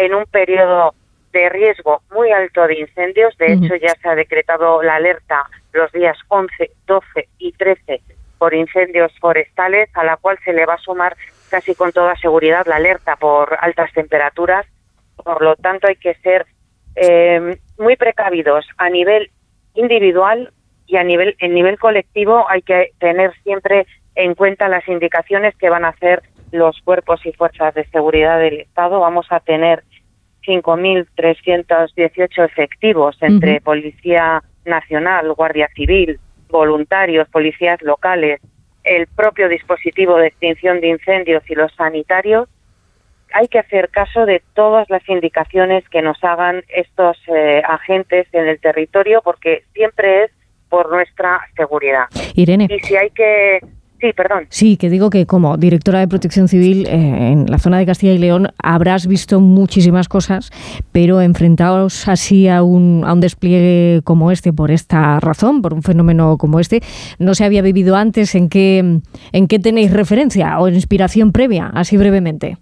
en un periodo de riesgo muy alto de incendios. De hecho, ya se ha decretado la alerta los días 11, 12 y 13 por incendios forestales, a la cual se le va a sumar casi con toda seguridad la alerta por altas temperaturas. Por lo tanto, hay que ser muy precavidos a nivel individual y en nivel colectivo. Hay que tener siempre en cuenta las indicaciones que van a hacer los cuerpos y fuerzas de seguridad del Estado. Vamos a tener 5.318 efectivos entre Policía Nacional, Guardia Civil, voluntarios, policías locales, el propio dispositivo de extinción de incendios y los sanitarios. Hay que hacer caso de todas las indicaciones que nos hagan estos agentes en el territorio, porque siempre es por nuestra seguridad. Irene. Y si hay que... Sí, perdón. Sí, que digo que como directora de Protección Civil en la zona de Castilla y León habrás visto muchísimas cosas, pero enfrentados así a un despliegue como este, por esta razón, por un fenómeno como este, ¿no se había vivido antes? ¿En qué tenéis referencia o inspiración previa, así brevemente?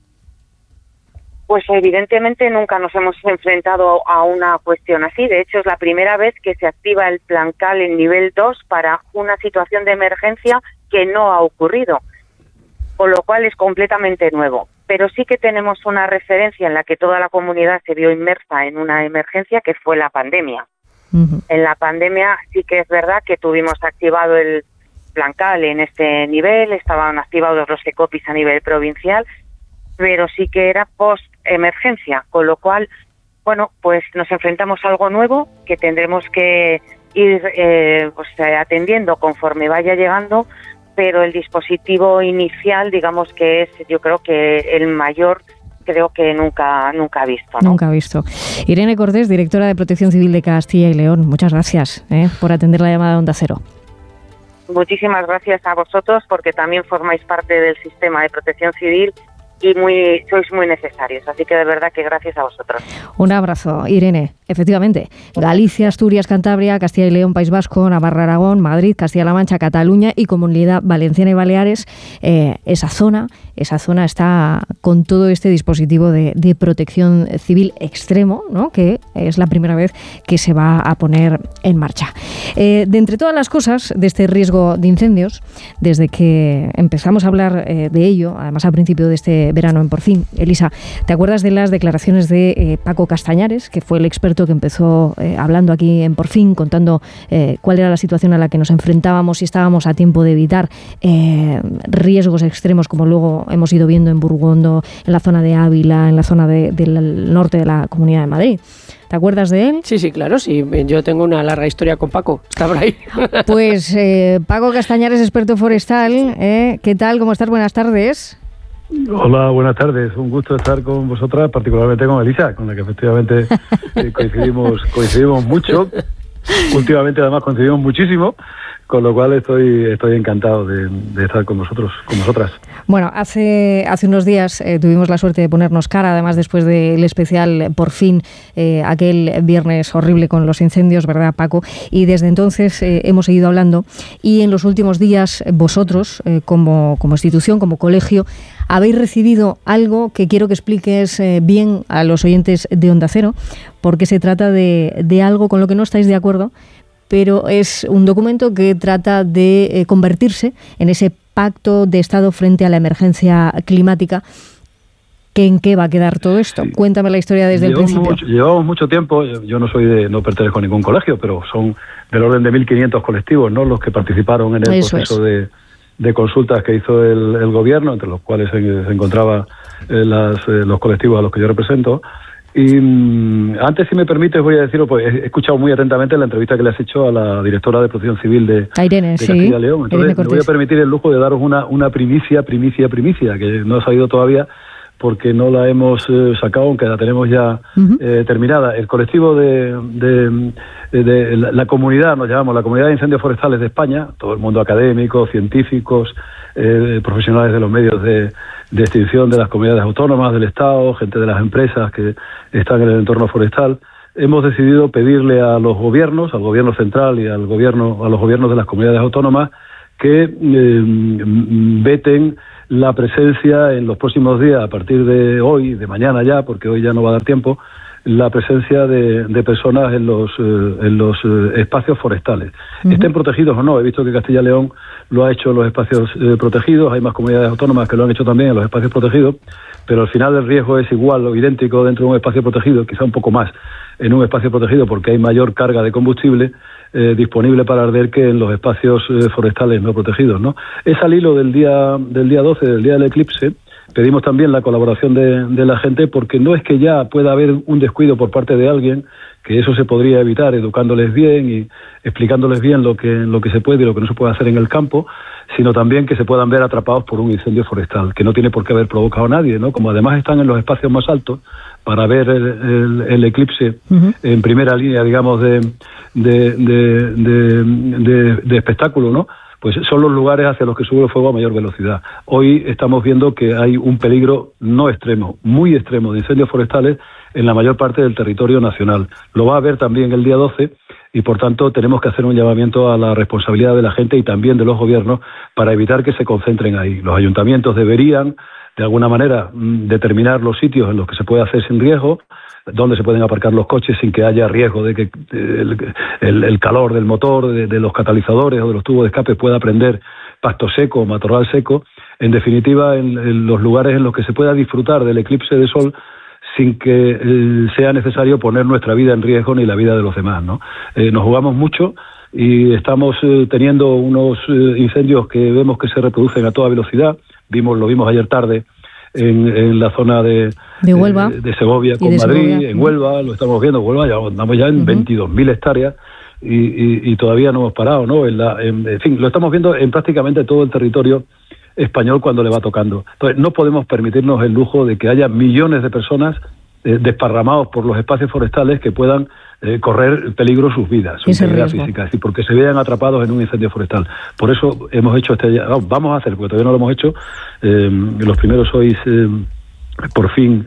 Pues evidentemente nunca nos hemos enfrentado a una cuestión así. De hecho, es la primera vez que se activa el Plan CAL en nivel 2 para una situación de emergencia que no ha ocurrido, con lo cual es completamente nuevo. Pero sí que tenemos una referencia en la que toda la comunidad se vio inmersa en una emergencia, que fue la pandemia. En la pandemia sí que es verdad que tuvimos activado el Plan CAL en este nivel, estaban activados los ECOPIs a nivel provincial, pero sí que era post-emergencia, con lo cual, bueno, pues nos enfrentamos a algo nuevo que tendremos que ir atendiendo conforme vaya llegando, pero el dispositivo inicial, digamos que es, yo creo que el mayor, creo que nunca visto, ¿no? Nunca visto. Irene Cordés, directora de Protección Civil de Castilla y León, muchas gracias por atender la llamada de Onda Cero. Muchísimas gracias a vosotros, porque también formáis parte del sistema de protección civil y sois muy necesarios, así que de verdad que gracias a vosotros. Un abrazo, Irene. Efectivamente, Galicia, Asturias, Cantabria, Castilla y León, País Vasco, Navarra, Aragón, Madrid, Castilla-La Mancha, Cataluña y Comunidad Valenciana y Baleares, esa zona está con todo este dispositivo de protección civil extremo, ¿no?, que es la primera vez que se va a poner en marcha. De entre todas las cosas de este riesgo de incendios, desde que empezamos a hablar de ello, además al principio de este verano en Por Fin, Elisa, ¿te acuerdas de las declaraciones de Paco Castañares, que fue el experto que empezó hablando aquí en Por Fin, contando cuál era la situación a la que nos enfrentábamos y estábamos a tiempo de evitar riesgos extremos, como luego hemos ido viendo en Burgondo, en la zona de Ávila, en la zona del norte de la Comunidad de Madrid? ¿Te acuerdas de él? Sí, claro, sí. Yo tengo una larga historia con Paco. Está por ahí. Pues Paco Castañares, experto forestal. ¿Qué tal? ¿Cómo estás? Buenas tardes. Hola, buenas tardes. Un gusto estar con vosotras, particularmente con Elisa, con la que efectivamente coincidimos mucho. Últimamente, además, coincidimos muchísimo, con lo cual estoy encantado de estar con vosotras. Bueno, hace unos días tuvimos la suerte de ponernos cara, además después del especial Por Fin, aquel viernes horrible con los incendios, ¿verdad, Paco? Y desde entonces hemos seguido hablando, y en los últimos días vosotros, como institución, como colegio, habéis recibido algo que quiero que expliques bien a los oyentes de Onda Cero, porque se trata de algo con lo que no estáis de acuerdo, pero es un documento que trata de convertirse en ese pacto de Estado frente a la emergencia climática. ¿En qué va a quedar todo esto? Sí. Cuéntame la historia desde el principio. Llevamos mucho tiempo, yo no pertenezco a ningún colegio, pero son del orden de 1.500 colectivos, ¿no?, los que participaron en el proceso de consultas que hizo el gobierno, entre los cuales se encontraban los colectivos a los que yo represento. Y antes, si me permites, voy a decirlo, pues he escuchado muy atentamente la entrevista que le has hecho a la directora de Protección Civil de Castilla y León. Entonces, me voy a permitir el lujo de daros una primicia, que no ha salido todavía porque no la hemos sacado, aunque la tenemos ya terminada. El colectivo de la comunidad, nos llamamos la Comunidad de Incendios Forestales de España, todo el mundo académico, científicos, profesionales de los medios de extinción de las comunidades autónomas, del Estado, gente de las empresas que están en el entorno forestal, hemos decidido pedirle a los gobiernos, al gobierno central y a los gobiernos de las comunidades autónomas, que veten la presencia en los próximos días, a partir de hoy, de mañana ya, porque hoy ya no va a dar tiempo, la presencia de personas en los espacios forestales. Estén protegidos o no. He visto que Castilla y León lo ha hecho en los espacios protegidos, hay más comunidades autónomas que lo han hecho también en los espacios protegidos, pero al final el riesgo es igual o idéntico dentro de un espacio protegido, quizá un poco más en un espacio protegido porque hay mayor carga de combustible disponible para arder que en los espacios forestales no protegidos, ¿no? Es al hilo del día 12, del día del eclipse. Pedimos también la colaboración de la gente, porque no es que ya pueda haber un descuido por parte de alguien, que eso se podría evitar educándoles bien y explicándoles bien lo que se puede y lo que no se puede hacer en el campo, sino también que se puedan ver atrapados por un incendio forestal, que no tiene por qué haber provocado nadie, ¿no? Como además están en los espacios más altos para ver el eclipse en primera línea, digamos, de espectáculo, ¿no? Pues son los lugares hacia los que sube el fuego a mayor velocidad. Hoy estamos viendo que hay un peligro no extremo, muy extremo de incendios forestales en la mayor parte del territorio nacional. Lo va a haber también el día 12 y, por tanto, tenemos que hacer un llamamiento a la responsabilidad de la gente y también de los gobiernos para evitar que se concentren ahí. Los ayuntamientos deberían, de alguna manera, determinar los sitios en los que se puede hacer sin riesgo, donde se pueden aparcar los coches sin que haya riesgo de que el calor del motor, de los catalizadores o de los tubos de escape pueda prender pasto seco o matorral seco. En definitiva, en los lugares en los que se pueda disfrutar del eclipse de sol sin que sea necesario poner nuestra vida en riesgo ni la vida de los demás, ¿no? Nos jugamos mucho y estamos teniendo unos incendios que vemos que se reproducen a toda velocidad. Lo vimos ayer tarde en la zona de Huelva, de Segovia con Madrid, en Huelva, lo estamos viendo. Huelva ya andamos ya en 22.000 hectáreas y todavía no hemos parado, ¿no? En fin, lo estamos viendo en prácticamente todo el territorio español cuando le va tocando. Entonces, no podemos permitirnos el lujo de que haya millones de personas desparramados por los espacios forestales que puedan correr peligro sus vidas, su integridad física, es decir, porque se vean atrapados en un incendio forestal. Por eso hemos hecho vamos a hacer, porque todavía no lo hemos hecho, los primeros sois por fin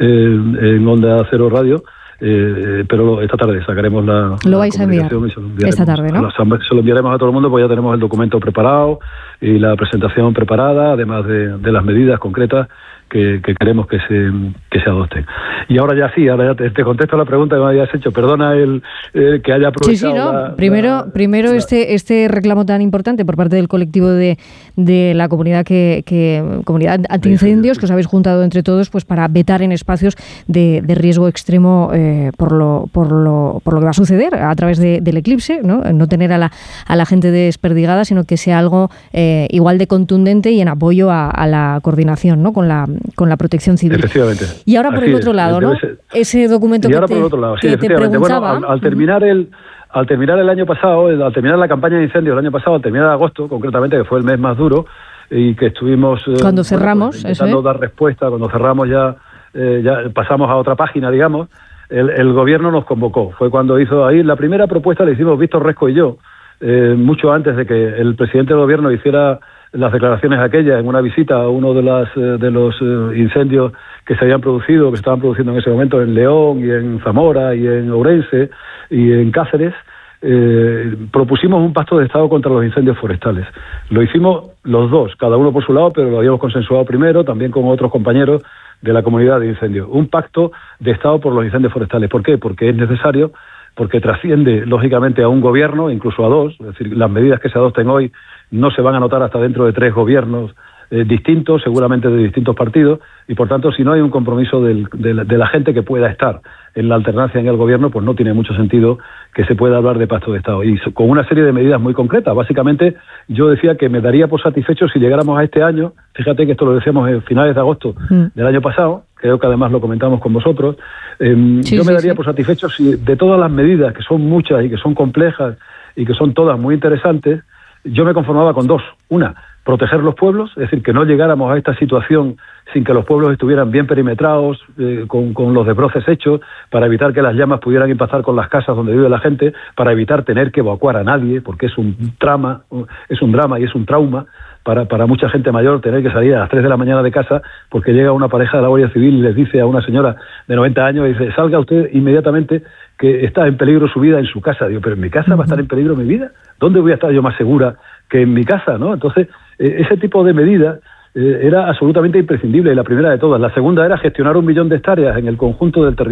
en Onda Cero Radio, pero esta tarde sacaremos lo vais a enviar esta tarde, ¿no? Se lo enviaremos a todo el mundo, pues ya tenemos el documento preparado y la presentación preparada, además de las medidas concretas que queremos que se adopten. Y ahora ya te contesto la pregunta que me habías hecho. Perdona que haya aprovechado. Primero este reclamo tan importante por parte del colectivo de la comunidad comunidad antiincendios, que os habéis juntado entre todos pues para vetar en espacios de riesgo extremo por lo que va a suceder a través del eclipse, no tener a la gente desperdigada, sino que sea algo igual de contundente y en apoyo a la coordinación, ¿no? con la protección civil. Efectivamente. Y ahora por el otro lado, ¿no? Ese documento que te preguntaba. Bueno, al terminar el año pasado, al terminar la campaña de incendios el año pasado, al terminar agosto, concretamente, que fue el mes más duro, y que estuvimos cuando cerramos, intentando dar respuesta, cuando cerramos ya pasamos a otra página, digamos, el gobierno nos convocó. Fue cuando hizo ahí, la primera propuesta la hicimos Víctor Resco y yo, mucho antes de que el presidente del gobierno hiciera las declaraciones aquellas en una visita a uno de los incendios que se habían producido, que se estaban produciendo en ese momento en León y en Zamora y en Ourense y en Cáceres. Propusimos un pacto de Estado contra los incendios forestales. Lo hicimos los dos, cada uno por su lado, pero lo habíamos consensuado primero, también con otros compañeros de la comunidad de incendios. Un pacto de Estado por los incendios forestales. ¿Por qué? Porque es necesario, porque trasciende lógicamente a un gobierno, incluso a dos. Es decir, las medidas que se adopten hoy no se van a notar hasta dentro de 3 gobiernos distintos, seguramente de distintos partidos, y por tanto, si no hay un compromiso de la gente que pueda estar en la alternancia en el gobierno, pues no tiene mucho sentido que se pueda hablar de pacto de Estado. Y con una serie de medidas muy concretas. Básicamente, yo decía que me daría por satisfecho si llegáramos a este año, fíjate que esto lo decíamos en finales de agosto del año pasado, creo que además lo comentamos con vosotros, yo me daría por satisfecho si de todas las medidas, que son muchas y que son complejas y que son todas muy interesantes, yo me conformaba con 2. Una, proteger los pueblos, es decir, que no llegáramos a esta situación sin que los pueblos estuvieran bien perimetrados, con los desbroces hechos, para evitar que las llamas pudieran impactar con las casas donde vive la gente, para evitar tener que evacuar a nadie, porque es un drama y es un trauma para mucha gente mayor tener que salir a las 3 de la mañana de casa porque llega una pareja de la Guardia Civil y les dice a una señora de 90 años, y dice, salga usted inmediatamente que está en peligro su vida en su casa. Digo, pero en mi casa va a estar en peligro mi vida. ¿Dónde voy a estar yo más segura que en mi casa, no? Entonces, ese tipo de medidas era absolutamente imprescindible, y la primera de todas. La segunda era gestionar 1 millón de hectáreas en el conjunto del territorio